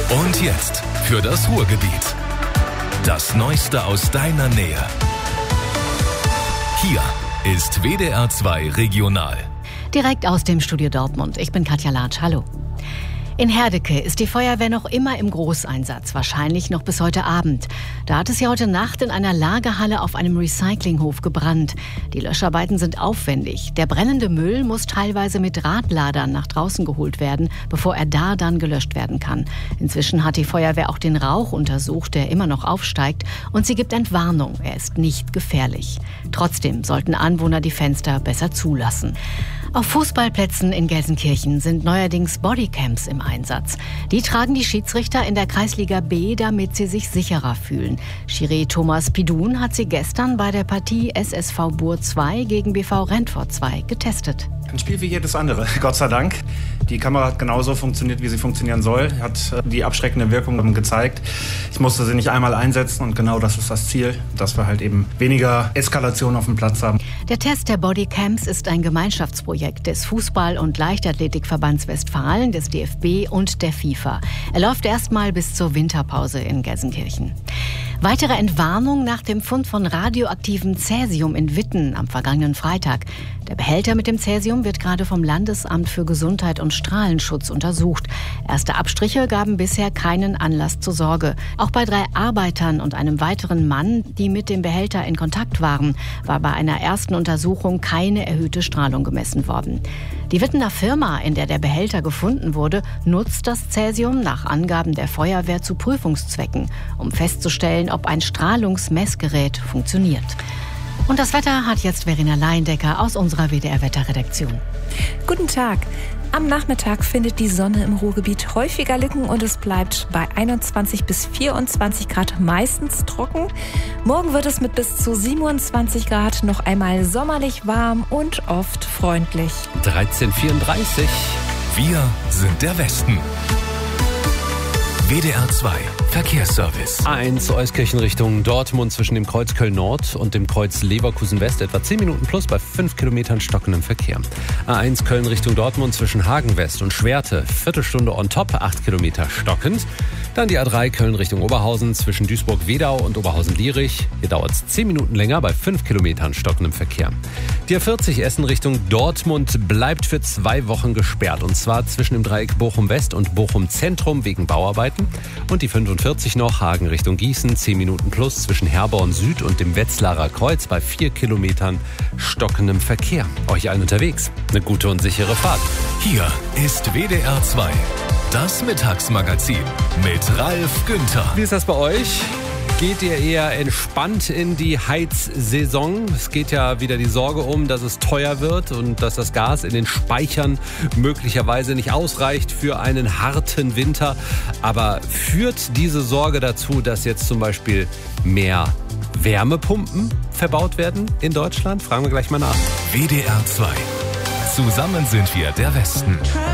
Und jetzt für das Ruhrgebiet. Das Neueste aus deiner Nähe. Hier ist WDR 2 Regional. Direkt aus dem Studio Dortmund. Ich bin Katja Latsch. Hallo. In Herdecke ist die Feuerwehr noch immer im Großeinsatz, wahrscheinlich noch bis heute Abend. Da hat es ja heute Nacht in einer Lagerhalle auf einem Recyclinghof gebrannt. Die Löscharbeiten sind aufwendig. Der brennende Müll muss teilweise mit Radladern nach draußen geholt werden, bevor er dann gelöscht werden kann. Inzwischen hat die Feuerwehr auch den Rauch untersucht, der immer noch aufsteigt, und sie gibt Entwarnung. Er ist nicht gefährlich. Trotzdem sollten Anwohner die Fenster besser zulassen. Auf Fußballplätzen in Gelsenkirchen sind neuerdings Bodycams im Einsatz. Die tragen die Schiedsrichter in der Kreisliga B, damit sie sich sicherer fühlen. Schiri Thomas Pidun hat sie gestern bei der Partie SSV Buhr 2 gegen BV Rentfort 2 getestet. Ein Spiel wie jedes andere, Gott sei Dank. Die Kamera hat genauso funktioniert, wie sie funktionieren soll. Hat die abschreckende Wirkung gezeigt. Ich musste sie nicht einmal einsetzen und genau das ist das Ziel, dass wir halt eben weniger Eskalation auf dem Platz haben. Der Test der Bodycams ist ein Gemeinschaftsprojekt des Fußball- und Leichtathletikverbands Westfalen, des DFB und der FIFA. Er läuft erstmal bis zur Winterpause in Gelsenkirchen. Weitere Entwarnung nach dem Fund von radioaktivem Cäsium in Witten am vergangenen Freitag. Der Behälter mit dem Cäsium wird gerade vom Landesamt für Gesundheit und Strahlenschutz untersucht. Erste Abstriche gaben bisher keinen Anlass zur Sorge. Auch bei 3 Arbeitern und einem weiteren Mann, die mit dem Behälter in Kontakt waren, war bei einer ersten Untersuchung keine erhöhte Strahlung gemessen worden. Die Wittener Firma, in der der Behälter gefunden wurde, nutzt das Cäsium nach Angaben der Feuerwehr zu Prüfungszwecken, um festzustellen, ob ein Strahlungsmessgerät funktioniert. Und das Wetter hat jetzt Verena Leindecker aus unserer WDR-Wetterredaktion. Guten Tag. Am Nachmittag findet die Sonne im Ruhrgebiet häufiger Lücken und es bleibt bei 21 bis 24 Grad meistens trocken. Morgen wird es mit bis zu 27 Grad noch einmal sommerlich warm und oft freundlich. 13:34. Wir sind der Westen. WDR 2 Verkehrsservice. A1 Euskirchen Richtung Dortmund zwischen dem Kreuz Köln-Nord und dem Kreuz Leverkusen-West etwa 10 Minuten plus bei 5 Kilometern stockendem Verkehr. A1 Köln Richtung Dortmund zwischen Hagen-West und Schwerte, Viertelstunde on top, 8 Kilometer stockend. Dann die A3 Köln Richtung Oberhausen zwischen Duisburg-Wedau und Oberhausen-Lierich. Hier dauert es 10 Minuten länger bei 5 Kilometern stockendem Verkehr. Die A40 Essen Richtung Dortmund bleibt für 2 Wochen gesperrt. Und zwar zwischen dem Dreieck Bochum-West und Bochum-Zentrum wegen Bauarbeiten. Und die 45 noch Hagen Richtung Gießen, 10 Minuten plus zwischen Herborn Süd und dem Wetzlarer Kreuz bei 4 Kilometern stockendem Verkehr. Euch allen unterwegs eine gute und sichere Fahrt. Hier ist WDR 2, das Mittagsmagazin mit Ralf Günther. Wie ist das bei euch? Geht ihr eher entspannt in die Heizsaison? Es geht ja wieder die Sorge um, dass es teuer wird und dass das Gas in den Speichern möglicherweise nicht ausreicht für einen harten Winter. Aber führt diese Sorge dazu, dass jetzt zum Beispiel mehr Wärmepumpen verbaut werden in Deutschland? Fragen wir gleich mal nach. WDR 2. Zusammen sind wir der Westen.